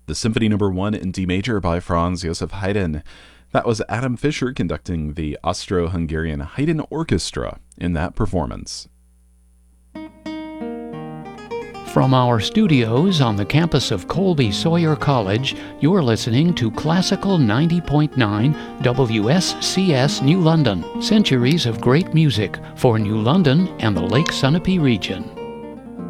the Symphony No. 1 in D major by Franz Joseph Haydn. That was Adam Fischer conducting the Austro-Hungarian Haydn Orchestra in that performance. From our studios on the campus of Colby Sawyer College, you're listening to Classical 90.9 WSCS New London. Centuries of great music for New London and the Lake Sunapee region.